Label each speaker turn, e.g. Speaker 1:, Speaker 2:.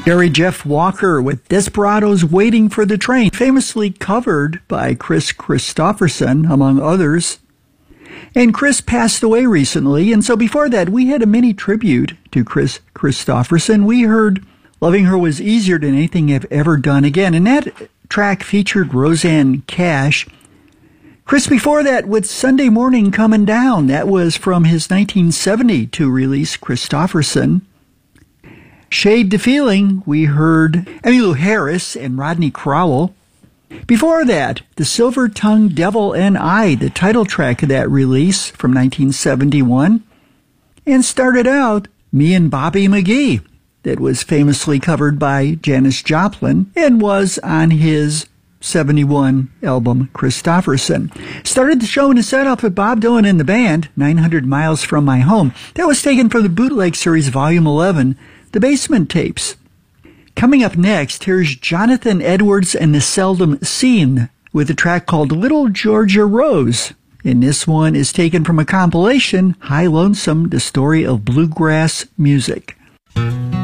Speaker 1: Gary Jeff Walker with Desperados Waiting for the Train, famously covered by Chris Christopherson, among others. And Chris passed away recently, and so before that, we had a mini tribute to Chris Christopherson. We heard Loving Her Was Easier Than Anything I've Ever Done Again, and that track featured Rosanne Cash. Chris before that with Sunday Morning Comin' Down. That was from his 1972 release, Christopherson. Shade to Feeling, we heard Emmylou Harris and Rodney Crowell. Before that, The Silver-Tongued Devil and I, the title track of that release from 1971. And started out, Me and Bobby McGee, that was famously covered by Janis Joplin and was on his 71 album, Christopherson. Started the show in a set-off with Bob Dylan and the band, 900 Miles from My Home. That was taken from the Bootleg Series Volume 11, The Basement Tapes. Coming up next, here's Jonathan Edwards and the Seldom Seen with a track called Little Georgia Rose. And this one is taken from a compilation, High Lonesome, the Story of Bluegrass Music.